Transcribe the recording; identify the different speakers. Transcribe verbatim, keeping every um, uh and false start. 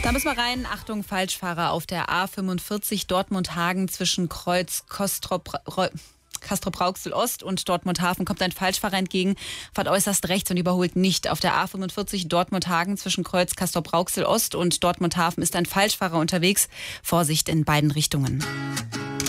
Speaker 1: Da müssen wir rein. Achtung, Falschfahrer auf der A fünfundvierzig Dortmund-Hagen zwischen Kreuz Kostrop, Castrop-Rauxel Ost und Dortmund-Hafen kommt ein Falschfahrer entgegen, fährt äußerst rechts und überholt nicht. Auf der A fünfundvierzig Dortmund-Hagen zwischen Kreuz Castrop-Rauxel Ost und Dortmund-Hafen ist ein Falschfahrer unterwegs. Vorsicht in beiden Richtungen.